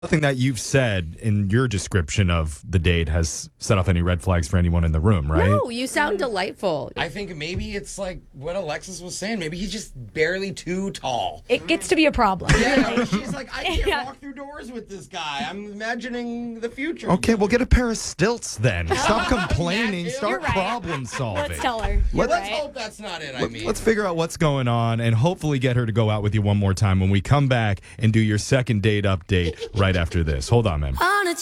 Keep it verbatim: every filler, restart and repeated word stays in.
Nothing that you've said in your description of the date has set off any red flags for anyone in the room, right? No, you sound delightful. I think maybe it's like what Alexis was saying. Maybe he's just barely too tall. It gets to be a problem. Yeah, she's like, I can't Yeah. walk through doors with this guy. I'm imagining the future. Okay, we'll get a pair of stilts then. Stop complaining. You're Start right. problem solving. Let's tell her. You're Let's right. hope that's not it. I Let- mean, Let's figure out what's going on and hopefully get her to go out with you one more time when we come back and do your second date update right after this. Hold on, man.